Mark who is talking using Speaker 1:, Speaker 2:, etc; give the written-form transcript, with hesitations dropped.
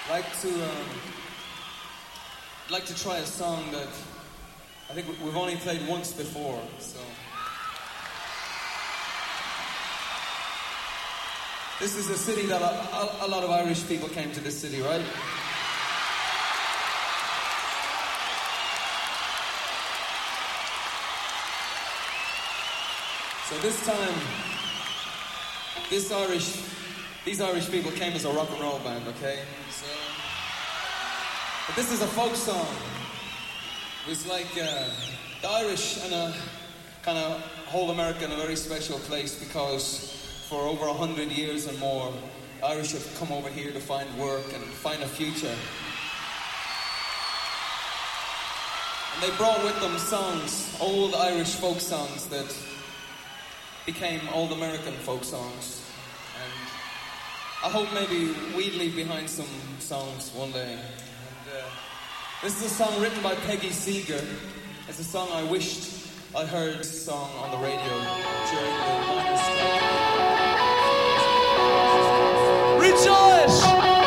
Speaker 1: I'd like to try a song that I think we've only played once before, so. This is a city that a lot of Irish people came to this city, right? So this time, these Irish people came as a rock and roll band, okay? So, but this is a folk song. It's like the Irish and kind of hold America in a very special place because for over 100 years and more, the Irish have come over here to find work and find a future. And they brought with them songs, old Irish folk songs that became old American folk songs. And I hope maybe we'd leave behind some songs one day. And this is a song written by Peggy Seeger. It's a song I wished I heard sung on the radio during the miners' strike.